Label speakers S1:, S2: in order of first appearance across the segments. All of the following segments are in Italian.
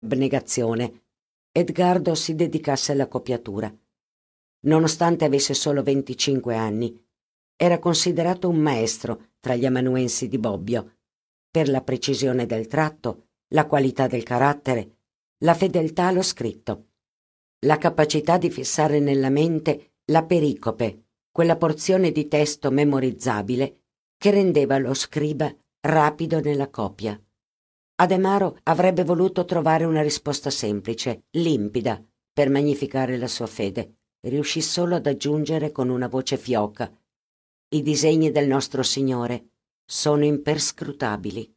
S1: abnegazione, Edgardo si dedicasse alla coppiatura. Nonostante avesse solo 25 anni, era considerato un maestro tra gli amanuensi di Bobbio per la precisione del tratto, la qualità del carattere, la fedeltà allo scritto, la capacità di fissare nella mente la pericope, quella porzione di testo memorizzabile che rendeva lo scriba rapido nella copia. Ademaro avrebbe voluto trovare una risposta semplice, limpida, per magnificare la sua fede. Riuscì solo ad aggiungere con una voce fioca: i disegni del nostro Signore sono imperscrutabili.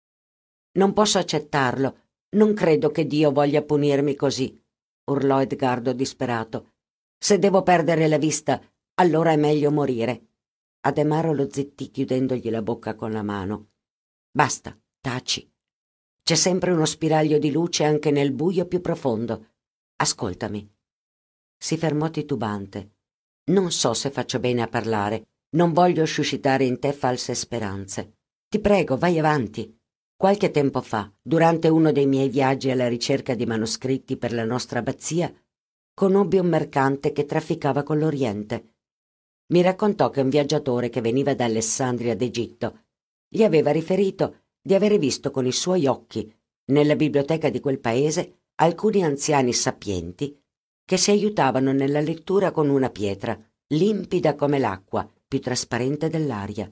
S1: Non posso accettarlo, non credo che Dio voglia punirmi così, urlò Edgardo disperato. Se devo perdere la vista, allora è meglio morire. Ademaro lo zittì chiudendogli la bocca con la mano. Basta, taci. C'è sempre uno spiraglio di luce anche nel buio più profondo. Ascoltami. Si fermò titubante. Non so se faccio bene a parlare. Non voglio suscitare in te false speranze. Ti prego, vai avanti. Qualche tempo fa, durante uno dei miei viaggi alla ricerca di manoscritti per la nostra abbazia, conobbi un mercante che trafficava con l'Oriente. Mi raccontò che un viaggiatore che veniva da Alessandria d'Egitto gli aveva riferito di avere visto con i suoi occhi, nella biblioteca di quel paese, alcuni anziani sapienti che si aiutavano nella lettura con una pietra, limpida come l'acqua, più trasparente dell'aria.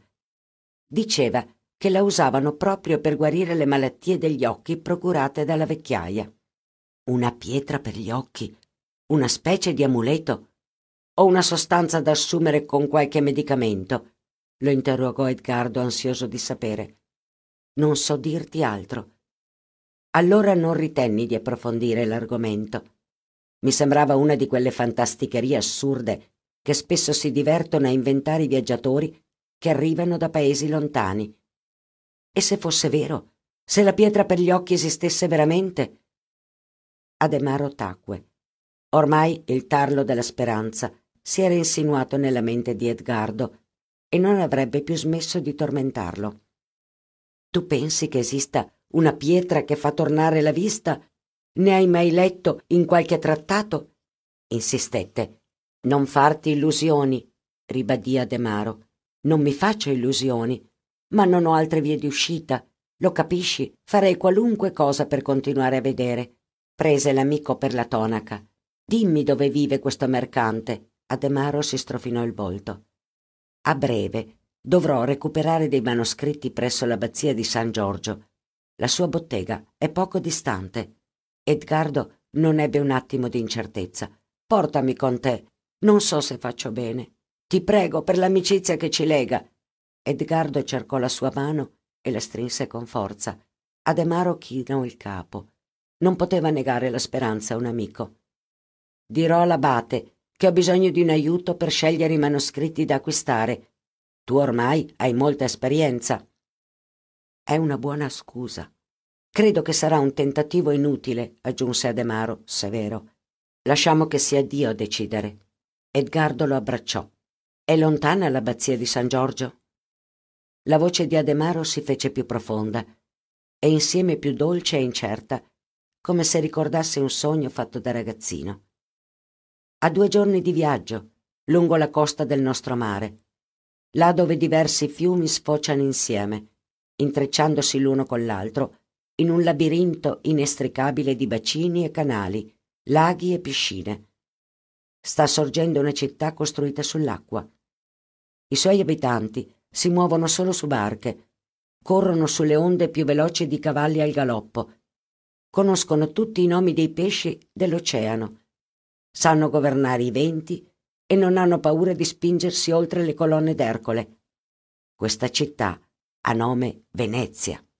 S1: Diceva che la usavano proprio per guarire le malattie degli occhi procurate dalla vecchiaia. Una pietra per gli occhi? Una specie di amuleto? O una sostanza da assumere con qualche medicamento? Lo interrogò Edgardo, ansioso di sapere. Non so dirti altro. Allora non ritenni di approfondire l'argomento. Mi sembrava una di quelle fantasticherie assurde che spesso si divertono a inventare i viaggiatori che arrivano da paesi lontani. E se fosse vero? Se la pietra per gli occhi esistesse veramente? Ademaro tacque. Ormai il tarlo della speranza si era insinuato nella mente di Edgardo e non avrebbe più smesso di tormentarlo. Tu pensi che esista una pietra che fa tornare la vista? Ne hai mai letto in qualche trattato? Insistette. Non farti illusioni, ribadì Ademaro. Non mi faccio illusioni, ma non ho altre vie di uscita. Lo capisci? Farei qualunque cosa per continuare a vedere. Prese l'amico per la tonaca. Dimmi dove vive questo mercante. Ademaro si strofinò il volto. A breve dovrò recuperare dei manoscritti presso l'abbazia di San Giorgio. La sua bottega è poco distante. Edgardo non ebbe un attimo di incertezza. Portami con te. Non so se faccio bene. Ti prego, per l'amicizia che ci lega. Edgardo cercò la sua mano e la strinse con forza. Ademaro chinò il capo. Non poteva negare la speranza a un amico. Dirò all'abate che ho bisogno di un aiuto per scegliere i manoscritti da acquistare. Tu ormai hai molta esperienza. È una buona scusa. Credo che sarà un tentativo inutile, aggiunse Ademaro, severo. Lasciamo che sia Dio a decidere. Edgardo lo abbracciò. È lontana l'abbazia di San Giorgio? La voce di Ademaro si fece più profonda e insieme più dolce e incerta, come se ricordasse un sogno fatto da ragazzino. A 2 giorni di viaggio, lungo la costa del nostro mare, là dove diversi fiumi sfociano insieme, intrecciandosi l'uno con l'altro, in un labirinto inestricabile di bacini e canali, laghi e piscine. Sta sorgendo una città costruita sull'acqua. I suoi abitanti si muovono solo su barche, corrono sulle onde più veloci di cavalli al galoppo, conoscono tutti i nomi dei pesci dell'oceano, sanno governare i venti e non hanno paura di spingersi oltre le colonne d'Ercole. Questa città ha nome Venezia.